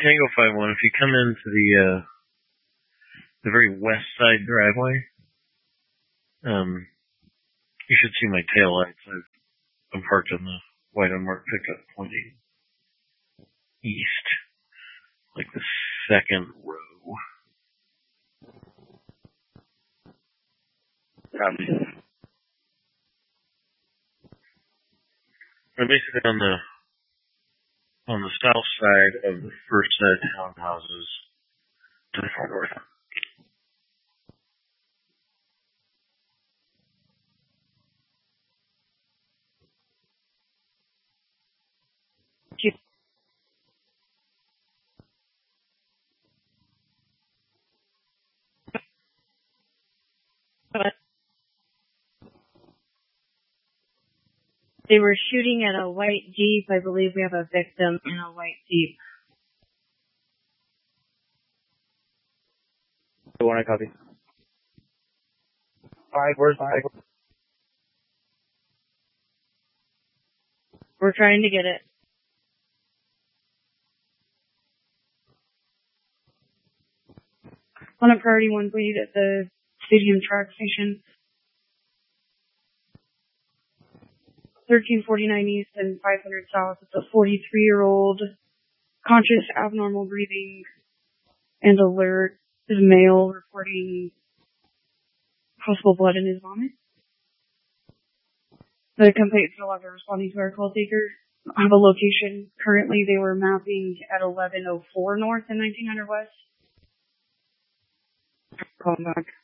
Tango 5-1, if you come into the very west side driveway, you should see my tail lights. I'm parked in the white unmarked pickup pointing east, like the second row. I'm basically on the south side of the first set of townhouses to the far north. They were shooting at a white Jeep. I believe we have a victim in a white Jeep. The one I copy. Alright, where's my... We're trying to get it. On a priority 1 bleed at the Stadium Track Station. 1349 East and 500 South. It's a 43-year-old, conscious, abnormal breathing, and alert. Is male reporting possible blood in his vomit. The complaint still are responding to our call taker. I have a location. Currently, they were mapping at 1104 North and 1900 West. Call back.